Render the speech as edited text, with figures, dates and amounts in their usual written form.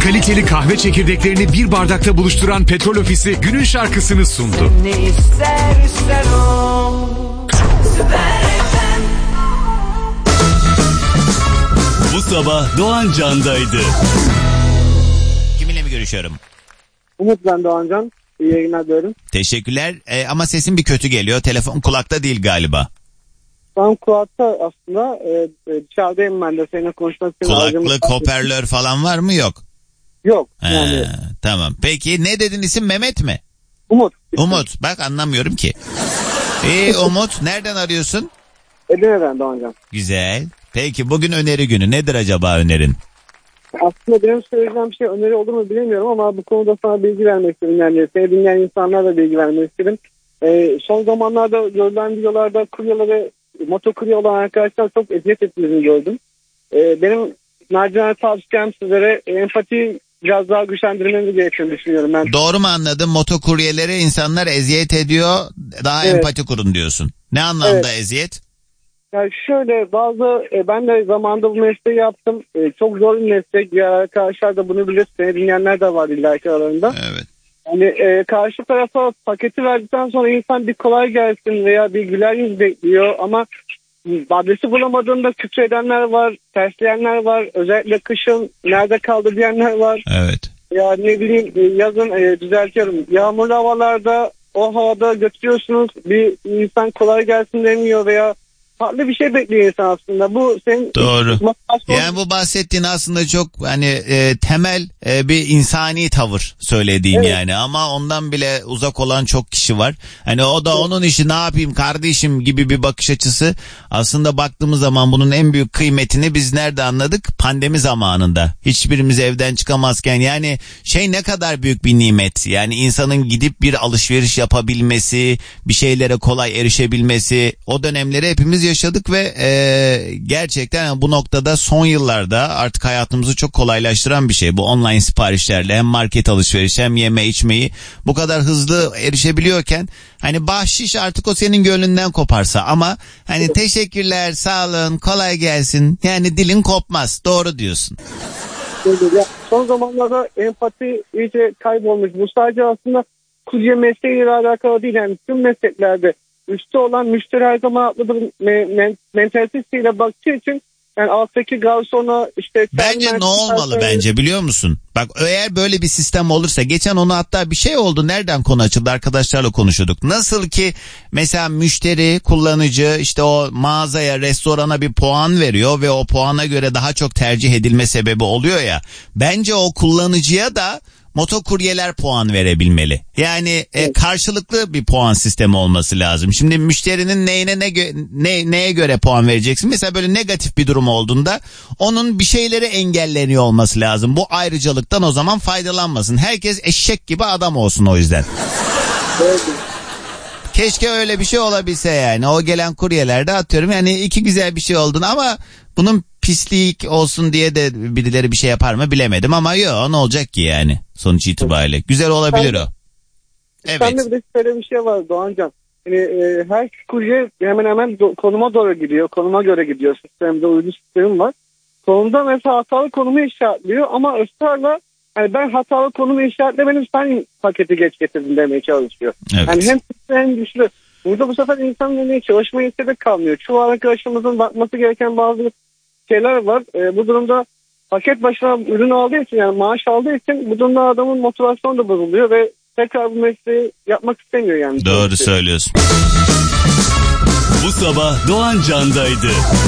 kaliteli kahve çekirdeklerini bir bardakta buluşturan Petrol Ofisi günün şarkısını sundu. Ne istersen o. Bu sabah Doğan Can'daydı. Kiminle mi görüşüyorum? Umut, ben Doğancan. İyi yayınlar diyorum. Teşekkürler. Ama sesin bir kötü geliyor. Telefon kulakta değil galiba. Tam kulakta aslında. Dışarıdayım ben de seninle konuşmak için. Kulaklık, hoparlör falan var mı? Yok. Yok. Yani. Tamam. Peki ne dedin, isim Mehmet mi? Umut. Umut. Bak anlamıyorum ki. Umut, nereden arıyorsun? Edirne'den Doğancan. Güzel. Peki bugün öneri günü. Nedir acaba önerin? Aslında benim söyleyeceğim şey öneri olur mu bilemiyorum ama bu konuda sana bilgi vermek istedim. Yani seni dinleyen insanlara da bilgi vermek istedim. Son zamanlarda görülen videolarda kuryeleri, motokurye olan arkadaşlar çok eziyet ettiğini gördüm. Benim nacizane tavsiyem sizlere empati biraz daha güçlendirmeniz gerektiğini düşünüyorum ben. Doğru mu anladım? Motokuryeleri insanlar eziyet ediyor. Daha evet. Empati kurun diyorsun. Ne anlamda eziyet? Yani şöyle ben de zamanında bu mesleği yaptım. Çok zor bir meslek. Diğer arkadaşlar da bunu bilir. Seni dinleyenler de var illaki aralarında. Evet. Yani karşı tarafa paketi verdikten sonra insan bir kolay gelsin veya bir güler yüz bekliyor ama adresi bulamadığında küfredenler var, tersleyenler var. Özellikle kışın nerede kaldı diyenler var. Evet. Ya ne bileyim yazın düzeltiyorum. Yağmurlu havalarda o havada götürüyorsunuz. Bir insan kolay gelsin demiyor veya farklı bir şey bekliyor insan aslında. Bu senin doğru. Yani bu bahsettiğin aslında çok temel bir insani tavır söylediğin yani, ama ondan bile uzak olan çok kişi var. Hani o da onun işi, ne yapayım kardeşim gibi bir bakış açısı. Aslında baktığımız zaman bunun en büyük kıymetini biz nerede anladık? Pandemi zamanında. Hiçbirimiz evden çıkamazken, yani ne kadar büyük bir nimet. Yani insanın gidip bir alışveriş yapabilmesi, bir şeylere kolay erişebilmesi, o dönemleri hepimiz yaşadık ve gerçekten bu noktada son yıllarda artık hayatımızı çok kolaylaştıran bir şey. Bu online siparişlerle hem market alışverişi hem yeme içmeyi bu kadar hızlı erişebiliyorken, hani bahşiş artık o senin gönlünden koparsa, ama hani teşekkürler, sağ olun, kolay gelsin, yani dilin kopmaz. Doğru diyorsun. Son zamanlarda empati iyice kaybolmuş. Bu sadece aslında kurye mesleğiyle alakalı değil. Yani tüm mesleklerde üstte olan müşteri her zaman haklıdır mentalitesiyle baktığı için, yani alttaki garsona bence ne olmalı bence biliyor musun? Bak, eğer böyle bir sistem olursa, geçen onu hatta bir şey oldu, nereden konu açıldı, arkadaşlarla konuşuyorduk. Nasıl ki mesela müşteri, kullanıcı o mağazaya, restorana bir puan veriyor ve o puana göre daha çok tercih edilme sebebi oluyor ya. Bence o kullanıcıya da motokuryeler puan verebilmeli. Yani karşılıklı bir puan sistemi olması lazım. Şimdi müşterinin neye göre puan vereceksin? Mesela böyle negatif bir durum olduğunda onun bir şeyleri engelleniyor olması lazım. Bu ayrıcalıktan o zaman faydalanmasın. Herkes eşek gibi adam olsun o yüzden. Keşke öyle bir şey olabilse yani. O gelen kuryelerde atıyorum yani iki güzel bir şey olduğunu, ama bunun pislik olsun diye de birileri bir şey yapar mı bilemedim, ama yok, ne olacak ki yani sonuç itibariyle. Güzel olabilir o. Evet. Sen de bir de şöyle bir şey var Doğancan. Her kurye hemen hemen konuma doğru gidiyor. Konuma göre gidiyor. Sistemde uydu sistemi var. Konumda mesela hatalı konumu işaretliyor ama ısrarla ben hatalı konumu işaretlemedim, sen paketi geç getirdin demeye çalışıyor. Evet. Yani hem güçlü hem güçlü. Burada bu sefer insanın önüne çalışma isteği kalmıyor. Çoğu arkadaşımızın bakması gereken bazı şeyler var. Bu durumda paket başına ürün aldığı için, yani maaş aldığı için, bu durumda adamın motivasyonu da bozuluyor ve tekrar bu mesleği yapmak istemiyor yani. Doğru söylüyorsun. Bu sabah Doğan Can'daydı.